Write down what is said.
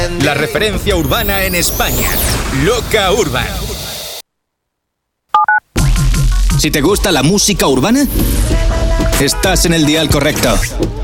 La referencia urbana en España. Loca Urban. Si te gusta la música urbana, estás en el dial correcto.